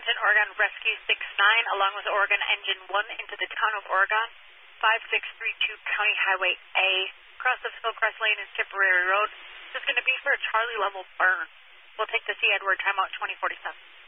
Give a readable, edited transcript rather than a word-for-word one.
Attention Oregon Rescue 69 along with Oregon Engine 1 into the town of Oregon, 5632 County Highway A. Cross of Hillcrest Lane and Tipperary Road. This is going to be for a Charlie level burn. We'll take the C. Edward timeout 2047.